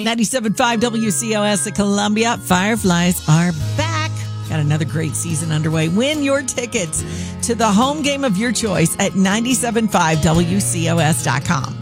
97.5 WCOS at Columbia. Fireflies are back. Got another great season underway. Win your tickets to the home game of your choice at 97.5WCOS.com.